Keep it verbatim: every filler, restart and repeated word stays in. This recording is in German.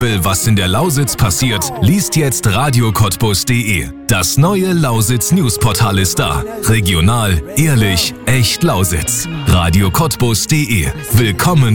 Was in der Lausitz passiert, liest jetzt radio cottbus punkt de. Das neue Lausitz Newsportal ist da. Regional, ehrlich, echt Lausitz. radio cottbus punkt de. Willkommen